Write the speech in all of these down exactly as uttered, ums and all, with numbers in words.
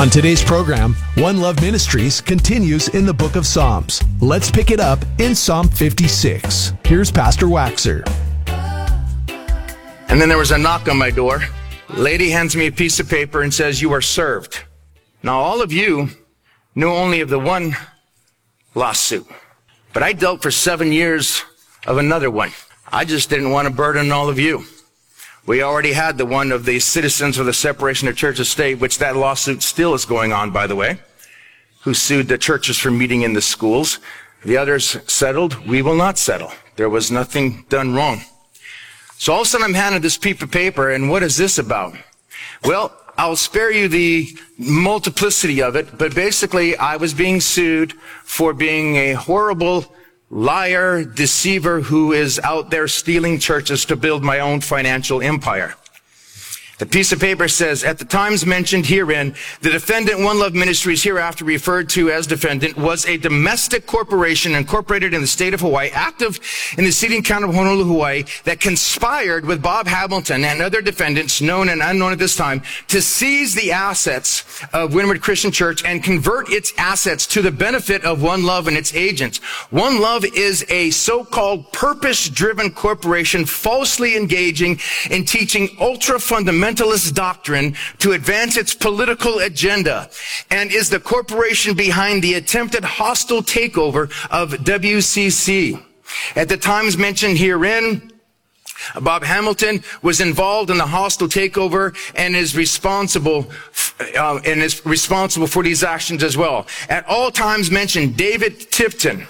On today's program, One Love Ministries continues in the book of Psalms. Let's pick it up in Psalm fifty-six. Here's Pastor Waxer. And then there was a knock on my door. Lady hands me a piece of paper and says, "You are served." Now, all of you know only of the one lawsuit, but I dealt for seven years of another one. I just didn't want to burden all of you. We already had the one of the citizens of the separation of church and state, which that lawsuit still is going on, by the way, who sued the churches for meeting in the schools. The others settled. We will not settle. There was nothing done wrong. So all of a sudden I'm handed this piece of paper, and what is this about? Well, I'll spare you the multiplicity of it, but basically I was being sued for being a horrible liar, deceiver who is out there stealing churches to build my own financial empire. The piece of paper says, at the times mentioned herein, the defendant, One Love Ministries, hereafter referred to as defendant, was a domestic corporation incorporated in the state of Hawaii, active in the city and county of Honolulu, Hawaii, that conspired with Bob Hamilton and other defendants, known and unknown at this time, to seize the assets of Windward Christian Church and convert its assets to the benefit of One Love and its agents. One Love is a so-called purpose-driven corporation falsely engaging in teaching ultra-fundamental doctrine to advance its political agenda, and is the corporation behind the attempted hostile takeover of W C C. At the times mentioned herein, Bob Hamilton was involved in the hostile takeover and is responsible uh, and is responsible for these actions as well. At all times mentioned, David Tipton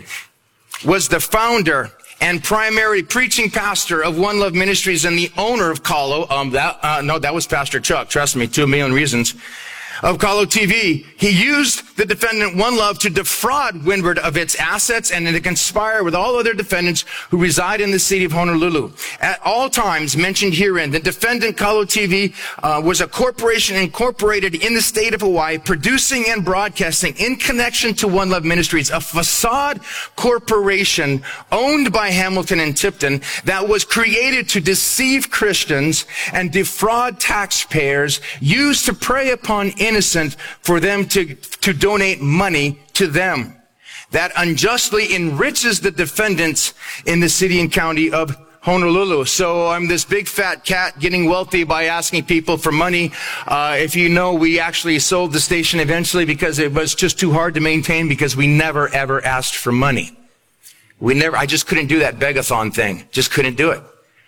was the founder and primary preaching pastor of One Love Ministries and the owner of Kalo. Um, that, uh, no, that was Pastor Chuck. Trust me, two million reasons. Of Kalo T V. He used the defendant One Love to defraud Windward of its assets and to conspire with all other defendants who reside in the city of Honolulu. At all times mentioned herein, the defendant Kalo T V uh, was a corporation incorporated in the state of Hawaii, producing and broadcasting in connection to One Love Ministries, a facade corporation owned by Hamilton and Tipton that was created to deceive Christians and defraud taxpayers, used to prey upon innocent for them to, to donate money to them. That unjustly enriches the defendants in the city and county of Honolulu. So I'm this big fat cat getting wealthy by asking people for money. Uh, if you know, we actually sold the station eventually because it was just too hard to maintain, because we never ever asked for money. We never, I just couldn't do that begathon thing. Just couldn't do it.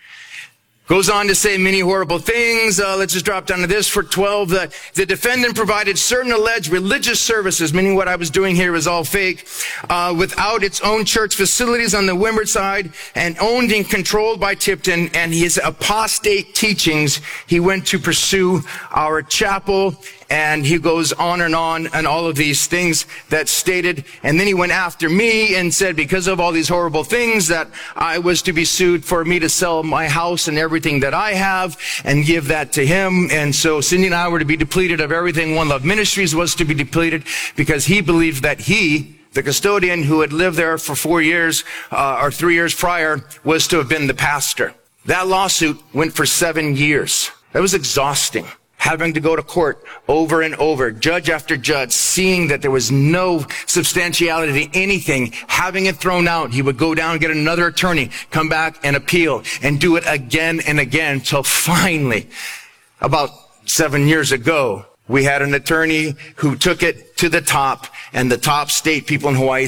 Goes on to say many horrible things. Uh, let's just drop down to this for twelve. The, the defendant provided certain alleged religious services, meaning what I was doing here was all fake, uh, without its own church facilities on the Windward side, and owned and controlled by Tipton, and his apostate teachings. He went to pursue our chapel, and he goes on and on, and all of these things that stated. And then he went after me and said, because of all these horrible things, that I was to be sued for me to sell my house and everything that I have and give that to him. And so Cindy and I were to be depleted of everything. One Love Ministries was to be depleted, because he believed that he, the custodian who had lived there for four years, uh, or three years prior, was to have been the pastor. That lawsuit went for seven years. That was exhausting. Having to go to court over and over, judge after judge, seeing that there was no substantiality to anything, having it thrown out. He would go down, get another attorney, come back and appeal, and do it again and again, till finally, about seven years ago, we had an attorney who took it to the top, and the top state people in Hawaii